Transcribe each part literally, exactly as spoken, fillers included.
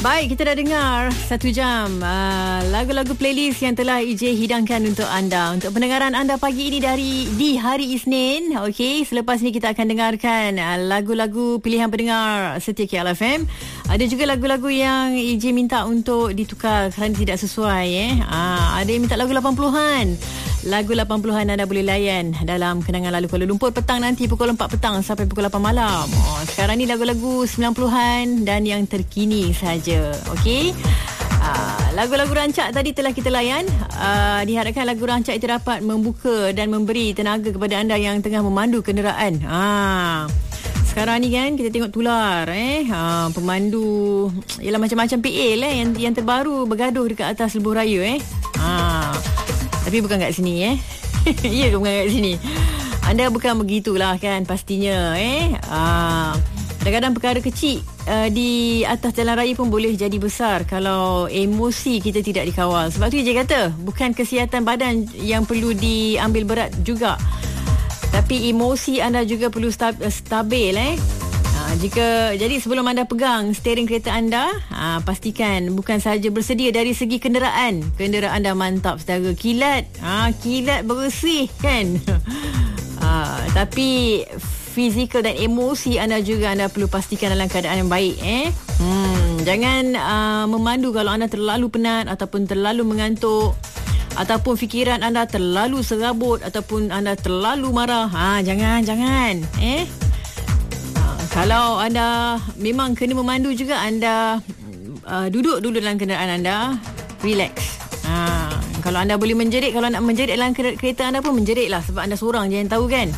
Baik, kita dah dengar satu jam uh, lagu-lagu playlist yang telah I J hidangkan untuk anda, untuk pendengaran anda pagi ini dari di hari Isnin. Okey, selepas ni kita akan dengarkan uh, lagu-lagu pilihan pendengar setia K L F M. Ada juga lagu-lagu yang I J minta untuk ditukar kerana tidak sesuai. Eh. Uh, ada yang minta lagu lapan puluhan. Lagu lapan puluhan anda boleh layan dalam Kenangan Lalu Kuala Lumpur petang nanti pukul empat petang sampai pukul lapan malam. Oh, sekarang ni lagu-lagu sembilan puluhan dan yang terkini saja. Okey. Uh, lagu-lagu rancak tadi telah kita layan. Uh, diharapkan lagu rancak itu dapat membuka dan memberi tenaga kepada anda yang tengah memandu kenderaan. Ah. Sekarang ni kan kita tengok tular eh ha, pemandu ialah macam-macam P A lah yang yang terbaru bergaduh dekat atas lebuh raya eh. Ha. Tapi bukan kat sini eh. Ya ke bukan kat sini. Anda bukan begitulah kan pastinya eh. Ha. Kadang-kadang perkara kecil uh, di atas jalan raya pun boleh jadi besar kalau emosi kita tidak dikawal. Sebab tu dia kata bukan kesihatan badan yang perlu diambil berat juga, tapi emosi anda juga perlu stab- stabil eh. Ha, jika jadi sebelum anda pegang steering kereta anda, ha, pastikan bukan sahaja bersedia dari segi kenderaan. Kenderaan anda mantap saudara, kilat, ha, kilat bersih kan. Ha, tapi fizikal dan emosi anda juga anda perlu pastikan dalam keadaan yang baik eh. Hmm, jangan uh, memandu kalau anda terlalu penat ataupun terlalu mengantuk, ataupun fikiran anda terlalu serabut, ataupun anda terlalu marah. Ha, jangan, jangan. Eh? Ha, kalau anda memang kena memandu juga, anda uh, duduk dulu dalam kenderaan anda, relax. Ha, kalau anda boleh menjerit, kalau nak menjerit dalam kereta anda pun menjeritlah sebab anda seorang je yang tahu kan.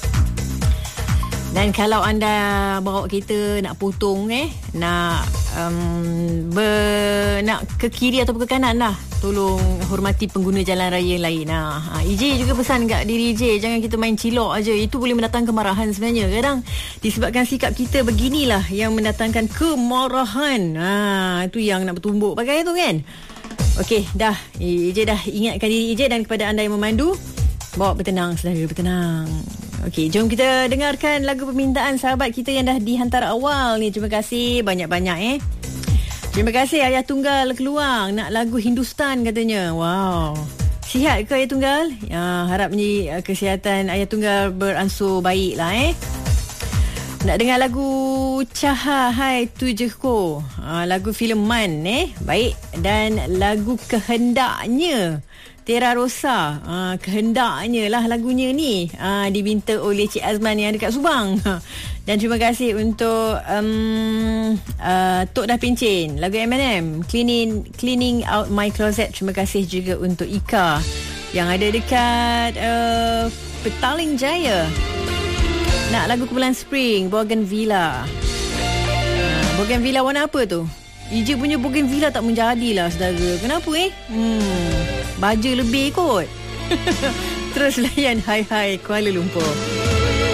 Dan kalau anda bawa kereta nak potong eh, nak um, ber, nak ke kiri atau ke kanan lah, tolong hormati pengguna jalan raya lain. Ha, I J juga pesan kat diri I J, jangan kita main cilok aja. Itu boleh mendatangkan kemarahan sebenarnya. Kadang disebabkan sikap kita beginilah yang mendatangkan kemarahan. Ha, itu yang nak bertumbuk pakai tu kan. Okey, dah. I J dah ingatkan diri I J dan kepada anda yang memandu, bawa bertenang, saudara, bertenang. Okey, jom kita dengarkan lagu permintaan sahabat kita yang dah dihantar awal ni. Terima kasih banyak-banyak eh. Terima kasih Ayah Tunggal Keluang, nak lagu Hindustan katanya. Wow. Sihat ke Ayah Tunggal? Ya, harap ni kesihatan Ayah Tunggal beransur baik lah eh. Nak dengar lagu Caha Hai Tujhko, ha, lagu filem Man eh. Baik. Dan lagu Kehendaknya Tera Rosa, ha, kehendaknya lah lagunya ni, ha, diminta oleh Cik Azman yang dekat Subang. Dan terima kasih untuk um, uh, Tok Dah Pincin, lagu M and M, Cleaning Cleaning Out My Closet. Terima kasih juga untuk Ika yang ada dekat uh, Petaling Jaya, nak lagu Kumpulan Spring, Bougainvillea. uh, Bougainvillea warna apa tu? I J punya Bougainvillea tak menjadilah saudara. Kenapa eh? Hmm, baja lebih kot. Terus layan Hai Hai Kuala Lumpur.